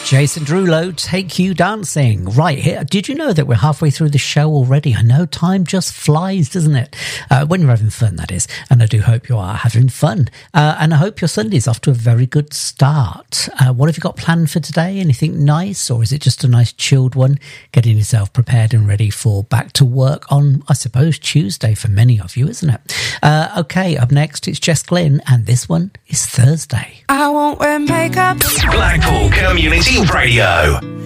Jason Derulo, Take You Dancing. Right here. Did you know that we're halfway through the show already? I know time just flies, doesn't it? When you're having fun, that is. And I do hope you are having fun. And I hope your Sunday's off to a very good start. What have you got planned for today? Anything nice? Or is it just a nice chilled one? Getting yourself prepared and ready for back to work on, I suppose, Tuesday for many of you, isn't it? Okay, up next, it's Jess Glynn. And this one is Thursday. I won't wear makeup. Blackpool Community Radio.